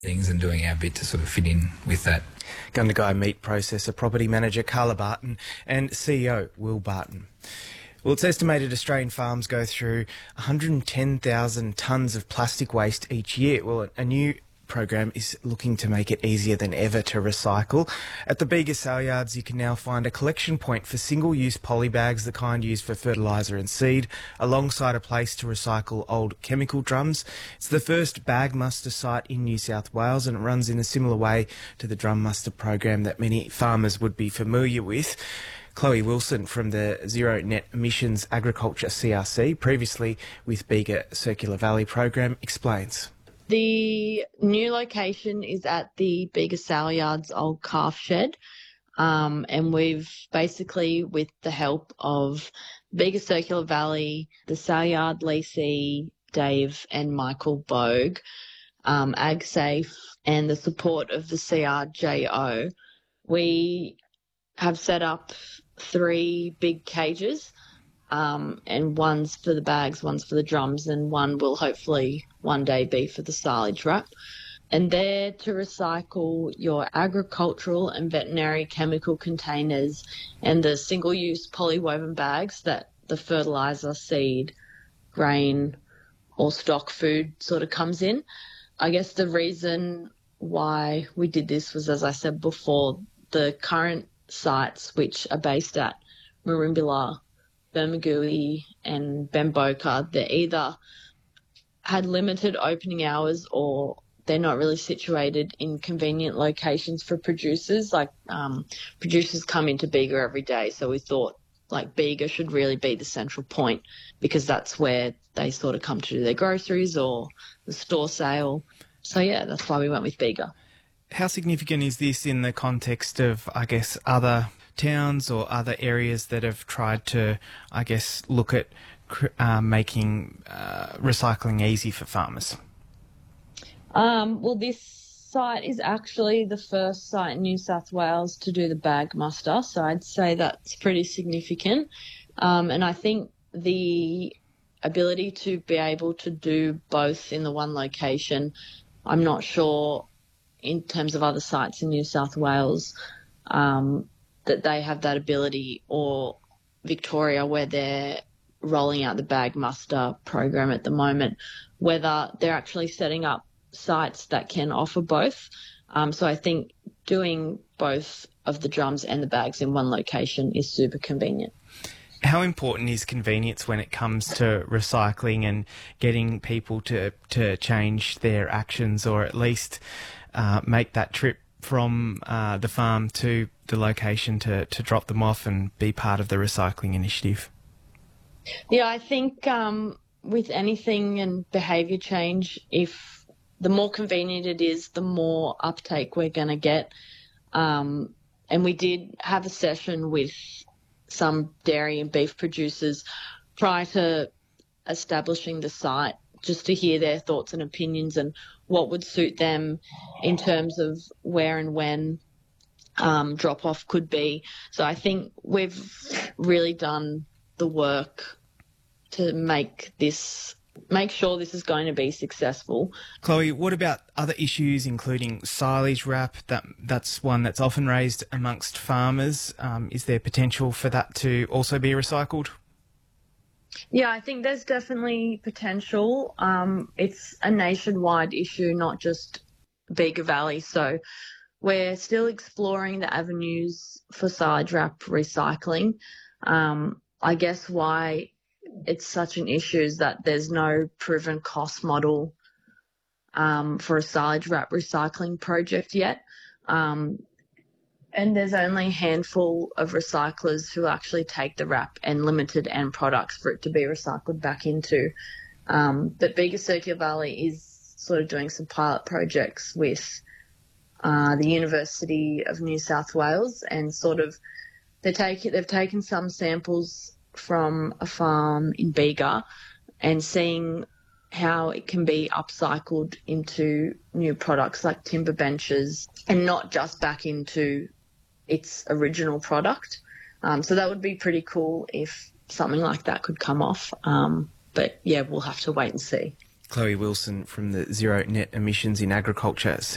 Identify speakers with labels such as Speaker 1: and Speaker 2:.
Speaker 1: things and doing our bit to sort of fit in with that.
Speaker 2: Gundagai Meat Processor Property Manager Carla Barton and CEO Will Barton. Well, it's estimated Australian farms go through 110,000 tonnes of plastic waste each year. Well, a new program is looking to make it easier than ever to recycle. At the Bega Sale Yards, you can now find a collection point for single-use poly bags, the kind used for fertiliser and seed, alongside a place to recycle old chemical drums. It's the first bag muster site in New South Wales, and it runs in a similar way to the drum muster program that many farmers would be familiar with. Chloe Wilson from the Zero Net Emissions Agriculture CRC, previously with Bega Circular Valley program, explains.
Speaker 3: The new location is at the Bega Sale Yards old calf shed, and we've basically, with the help of Bega Circular Valley, the Sale Yard leasee, Dave and Michael Bogue, AgSafe, and the support of the CRJO, we have set up 3 big cages, and one's for the bags, one's for the drums, and one will hopefully one day be for the silage wrap. And they're to recycle your agricultural and veterinary chemical containers and the single-use polywoven bags that the fertiliser, seed, grain or stock food sort of comes in. I guess the reason why we did this was, as I said before, the current sites which are based at Merimbula, Bermagui and Bamboka, they either had limited opening hours or they're not really situated in convenient locations for producers. Like producers come into Bega every day, so we thought like Bega should really be the central point because that's where they sort of come to do their groceries or the store sale. So yeah, that's why we went with Bega.
Speaker 2: How significant is this in the context of, I guess, other towns or other areas that have tried to, I guess, look at making recycling easy for farmers?
Speaker 3: Well, this site is actually the first site in New South Wales to do the bag muster, so I'd say that's pretty significant. And I think the ability to be able to do both in the one location, I'm not sure in terms of other sites in New South Wales that they have that ability, or Victoria where they're rolling out the bag muster program at the moment, whether they're actually setting up sites that can offer both. So I think doing both of the drums and the bags in one location is super convenient.
Speaker 2: How important is convenience when it comes to recycling and getting people to change their actions, or at least make that trip from the farm to the location to drop them off and be part of the recycling initiative?
Speaker 3: Yeah, I think with anything and behaviour change, if the more convenient it is, the more uptake we're going to get. And we did have a session with some dairy and beef producers prior to establishing the site, just to hear their thoughts and opinions and what would suit them in terms of where and when drop-off could be. So I think we've really done the work to make sure this is going to be successful.
Speaker 2: Chloe, what about other issues, including silage wrap? That's one that's often raised amongst farmers. Is there potential for that to also be recycled?
Speaker 3: Yeah, I think there's definitely potential. It's a nationwide issue, not just Bega Valley. So we're still exploring the avenues for silage wrap recycling. I guess why it's such an issue is that there's no proven cost model for a silage wrap recycling project yet. And there's only a handful of recyclers who actually take the wrap and limited end products for it to be recycled back into. But Bega Circular Valley is sort of doing some pilot projects with the University of New South Wales, and sort of they've taken some samples from a farm in Bega and seeing how it can be upcycled into new products like timber benches and not just back into its original product. So that would be pretty cool if something like that could come off. But yeah, we'll have to wait and see.
Speaker 2: Chloe Wilson from the Zero Net Emissions in Agriculture